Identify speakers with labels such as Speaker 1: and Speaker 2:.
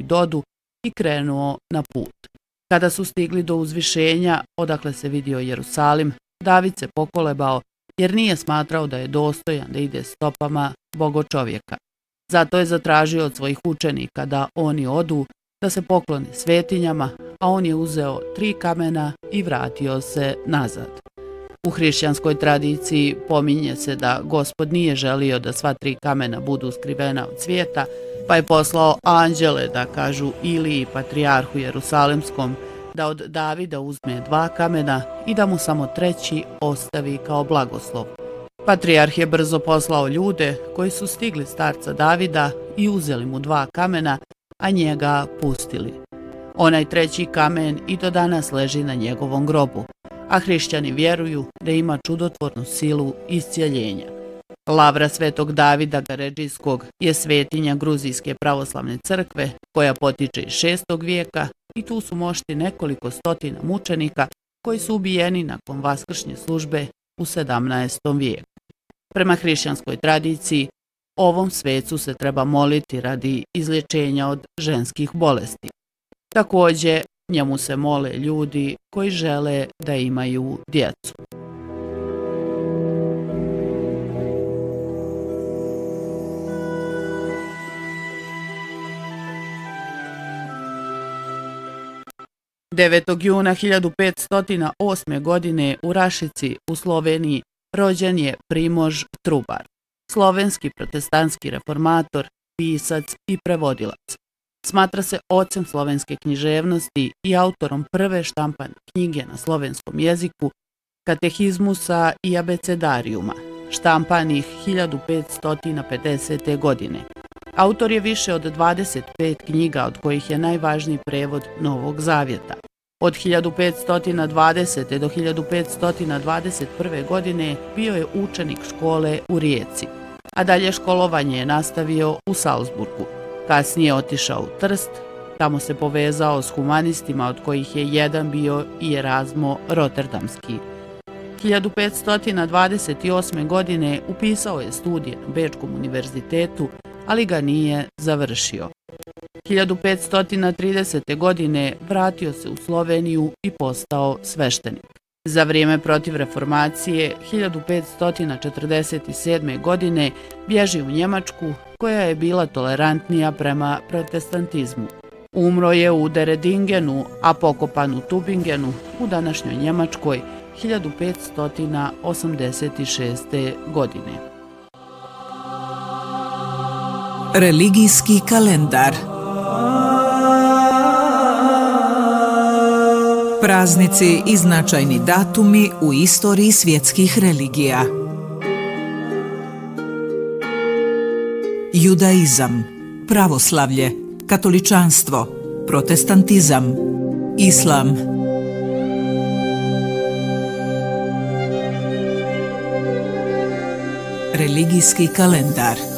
Speaker 1: Dodu i krenuo na put. Kada su stigli do uzvišenja, odakle se vidio Jerusalim, David se pokolebao jer nije smatrao da je dostojan da ide stopama Bogočovjeka. Zato je zatražio od svojih učenika da oni odu, da se poklone svetinjama, a on je uzeo 3 kamena i vratio se nazad. U hrišćanskoj tradiciji pominje se da Gospod nije želio da sva 3 kamena budu skrivena od svijeta, pa je poslao anđele da kažu Iliji, patrijarhu Jerusalimskom, da od Davida uzme 2 kamena i da mu samo 3. ostavi kao blagoslov. Patrijarh je brzo poslao ljude koji su stigli starca Davida i uzeli mu 2 kamena, a njega pustili. Onaj 3. kamen i do danas leži na njegovom grobu, a hrišćani vjeruju da ima čudotvornu silu iscijeljenja. Lavra Svetog Davida Garedžijskog je svetinja Gruzijske pravoslavne crkve koja potiče iz 6. vijeka i tu su mošti nekoliko stotina mučenika koji su ubijeni nakon vaskršnje službe u 17. vijeku. Prema hrišćanskoj tradiciji, ovom svecu se treba moliti radi izlječenja od ženskih bolesti. Također, njemu se mole ljudi koji žele da imaju djecu. Juna 1508. godine u Rašici u Sloveniji rođen je Primož Trubar, slovenski protestantski reformator, pisac i prevodilac. Smatra se ocem slovenske književnosti i autorom prve štampane knjige na slovenskom jeziku, Katehizmusa i Abecedarijuma, štampanih 1550. godine. Autor je više od 25 knjiga, od kojih je najvažniji prevod Novog Zavjeta. Od 1520. do 1521. godine bio je učenik škole u Rijeci, a dalje školovanje je nastavio u Salzburgu. Kasnije otišao u Trst, tamo se povezao s humanistima, od kojih je jedan bio i Erazmo Rotterdamski. 1528. godine upisao je studije na Bečkom univerzitetu, ali ga nije završio. 1530. godine vratio se u Sloveniju i postao sveštenik. Za vrijeme protiv reformacije 1547. godine bježi u Njemačku, koja je bila tolerantnija prema protestantizmu. Umro je u Deredingenu, a pokopan u Tubingenu u današnjoj Njemačkoj 1586. godine.
Speaker 2: Religijski kalendar. Praznici i značajni datumi u istoriji svjetskih religija. Judaizam, pravoslavlje, katoličanstvo, protestantizam, islam. Religijski kalendar.